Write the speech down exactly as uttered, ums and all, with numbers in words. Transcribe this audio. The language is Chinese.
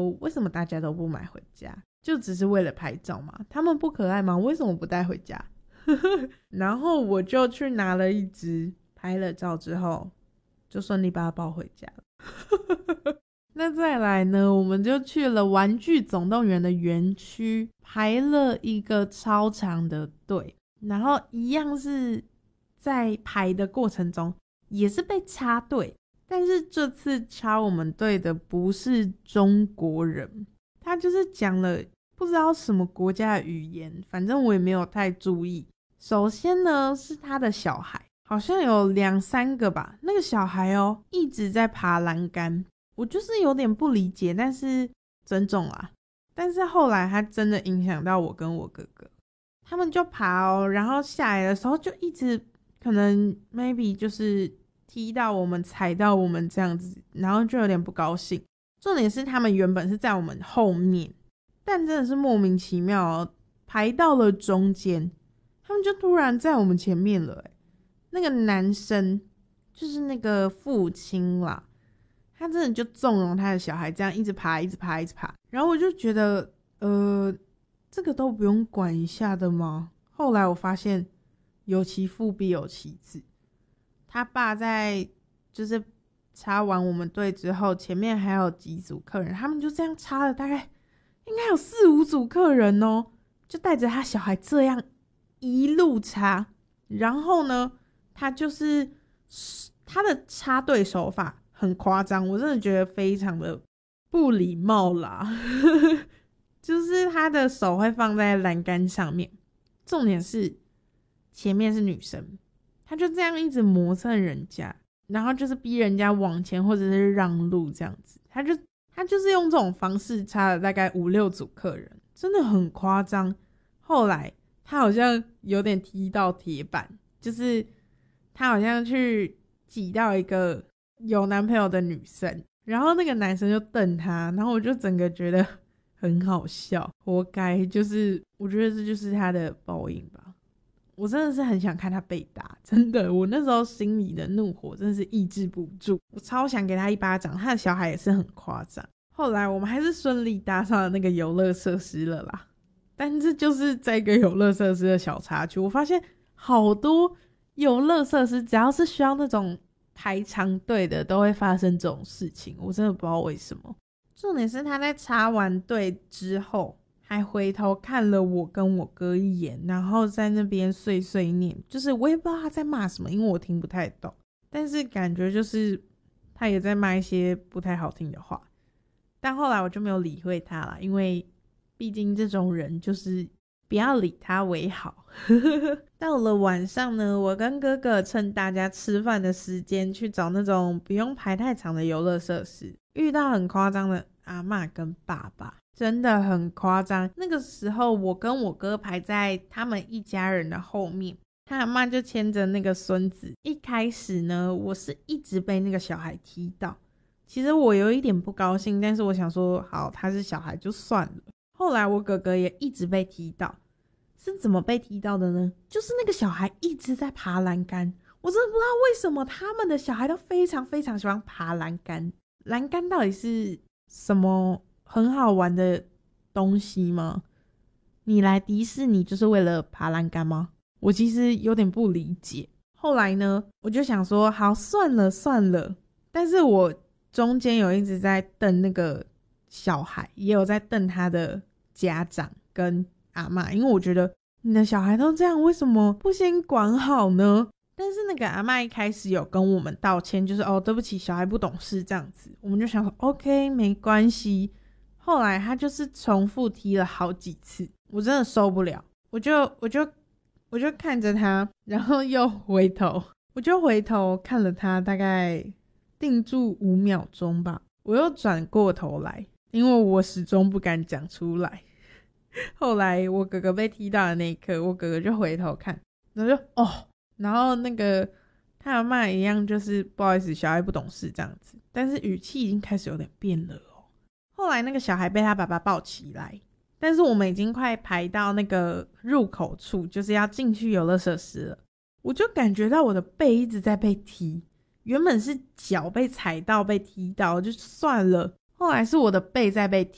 说为什么大家都不买回家，就只是为了拍照吗？他们不可爱吗？为什么不带回家？然后我就去拿了一只，拍了照之后就顺利把它抱回家了。那再来呢，我们就去了玩具总动员的园区，排了一个超长的队，然后一样是在排的过程中也是被插队，但是这次插我们队的不是中国人，他就是讲了不知道什么国家的语言，反正我也没有太注意。首先呢是他的小孩，好像有两三个吧，那个小孩哦一直在爬栏杆，我就是有点不理解，但是尊重啦。但是后来他真的影响到我跟我哥哥，他们就爬哦，然后下来的时候就一直可能 maybe 就是踢到我们踩到我们这样子，然后就有点不高兴。重点是他们原本是在我们后面，但真的是莫名其妙哦，排到了中间，他们就突然在我们前面了耶。那个男生就是那个父亲啦，他真的就纵容他的小孩这样一直爬一直爬一直爬，然后我就觉得呃这个都不用管一下的吗？后来我发现有其父必有其子，他爸在就是插完我们队之后，前面还有几组客人，他们就这样插了大概应该有四五组客人哦，就带着他小孩这样一路插。然后呢他就是他的插队手法很夸张，我真的觉得非常的不礼貌啦。就是他的手会放在栏杆上面，重点是前面是女生，他就这样一直磨蹭人家，然后就是逼人家往前或者是让路这样子，他就他就是用这种方式插了大概五六组客人，真的很夸张。后来他好像有点踢到铁板，就是他好像去挤到一个有男朋友的女生，然后那个男生就瞪他，然后我就整个觉得很好笑，活该，就是我觉得这就是他的报应吧。我真的是很想看他被打，真的，我那时候心里的怒火真的是抑制不住，我超想给他一巴掌。他的小孩也是很夸张。后来我们还是顺利搭上了那个游乐设施了啦，但是就是在一个游乐设施的小插曲，我发现好多游乐设施只要是需要那种排长队的都会发生这种事情，我真的不知道为什么。重点是他在插完队之后还回头看了我跟我哥一眼，然后在那边碎碎念，就是我也不知道他在骂什么，因为我听不太懂，但是感觉就是他也在骂一些不太好听的话。但后来我就没有理会他啦，因为毕竟这种人就是不要理他为好。到了晚上呢，我跟哥哥趁大家吃饭的时间去找那种不用排太长的游乐设施，遇到很夸张的阿嬷跟爸爸，真的很夸张。那个时候我跟我哥排在他们一家人的后面，他阿嬷就牵着那个孙子。一开始呢，我是一直被那个小孩踢到，其实我有一点不高兴，但是我想说好，他是小孩就算了。后来我哥哥也一直被踢到，是怎么被踢到的呢？就是那个小孩一直在爬栏杆，我真的不知道为什么他们的小孩都非常非常喜欢爬栏杆。栏杆到底是什么很好玩的东西吗？你来迪士尼就是为了爬栏杆吗？我其实有点不理解。后来呢，我就想说好，算了算了，但是我中间有一直在瞪那个小孩，也有在瞪他的家长跟阿嬷，因为我觉得你的小孩都这样，为什么不先管好呢？但是那个阿嬷一开始有跟我们道歉，就是哦对不起，小孩不懂事这样子，我们就想说 OK 没关系。后来他就是重复踢了好几次，我真的受不了，我就我就我就看着他，然后又回头，我就回头看了他大概定住五秒钟吧，我又转过头来，因为我始终不敢讲出来。后来我哥哥被踢到的那一刻，我哥哥就回头看，然后就哦，然后那个他阿嬷一样，就是不好意思，小孩不懂事这样子，但是语气已经开始有点变了哦。后来那个小孩被他爸爸抱起来，但是我们已经快排到那个入口处，就是要进去游乐设施了，我就感觉到我的背一直在被踢，原本是脚被踩到被踢到就算了，后来是我的背在被踢，